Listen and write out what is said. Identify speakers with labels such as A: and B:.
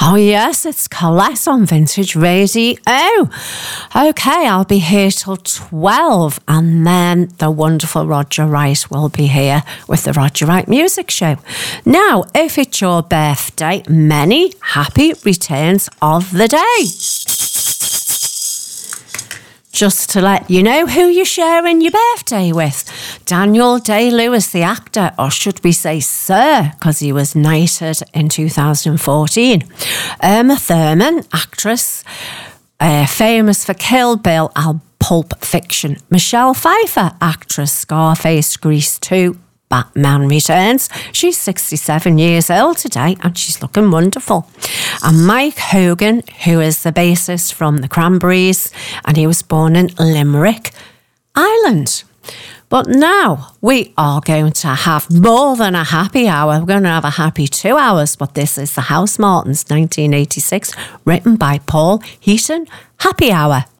A: Oh, yes, it's Colette on Vintage Radio. Okay, I'll be here till 12, and then the wonderful Roger Wright will be here with the Roger Wright Music Show. Now, if it's your birthday, many happy returns of the day. Just to let you know who you're sharing your birthday with. Daniel Day-Lewis, the actor, or should we say Sir, because he was knighted in 2014. Uma Thurman, actress, famous for Kill Bill and Pulp Fiction. Michelle Pfeiffer, actress, Scarface, Grease 2, Batman Returns. She's 67 years old today and she's looking wonderful. And Mike Hogan, who is the bassist from the Cranberries, and he was born in Limerick, Ireland. But now we are going to have more than a happy hour. We're going to have a happy 2 hours, but this is the Housemartins 1986, written by Paul Heaton. Happy hour.